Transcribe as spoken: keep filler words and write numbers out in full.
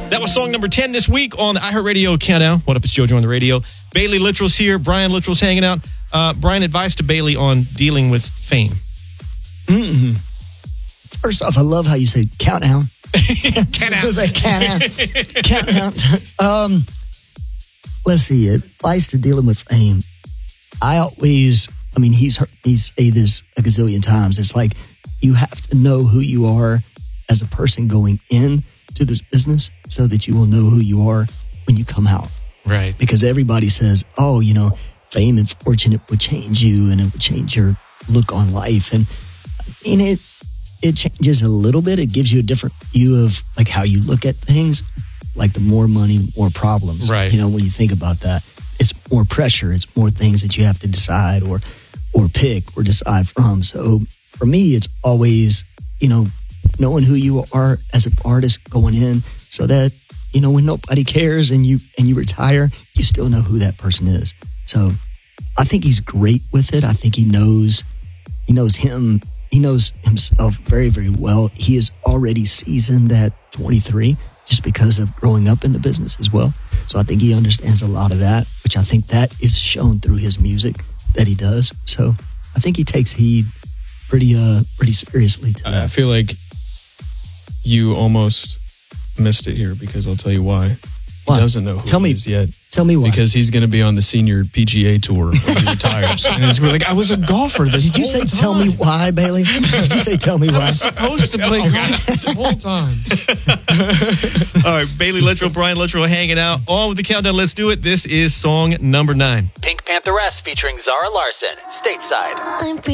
That was song number ten this week on the iHeartRadio Countdown. What up, it's JoJo on the radio. Bailey Littrell's here. Brian Littrell's hanging out. Uh, Brian, advice to Bailey on dealing with fame. Mm-mm. First off, I love how you say countdown. Countdown. It was like countdown. Countdown. Um, let's see. Advice to dealing with fame. I always, I mean, he's heard me say this a gazillion times. It's like you have to know who you are as a person going in to this business so that you will know who you are when you come out. Right. Because everybody says, oh, you know, fame and fortune, it would change you and it would change your look on life. And I mean, it, it changes a little bit. It gives you a different view of like how you look at things. Like the more money, more problems. Right. You know, when you think about that, it's more pressure. It's more things that you have to decide or, or pick or decide from. So for me, it's always, you know, knowing who you are as an artist going in so that, you know, when nobody cares and you and you retire, you still know who that person is. So I think he's great with it. I think he knows he knows him. He knows himself very, very well. He is already seasoned at twenty-three just because of growing up in the business as well. So I think he understands a lot of that, which I think that is shown through his music that he does. So I think he takes heed pretty uh pretty seriously to that. I feel like you almost missed it here because I'll tell you why. Why? He doesn't know who Tell he me- is yet. Tell me why. Because he's going to be on the senior P G A tour when he retires. And he's going to be like, I was a golfer this Did you whole say time. tell me why, Bailey? Did you say tell me I why? was supposed to play golf this whole time. All right, Bailey Littrell, Brian Littrell hanging out. On with the countdown. Let's do it. This is song number nine. Pink Pantheress featuring Zara Larson, Stateside. I'm free.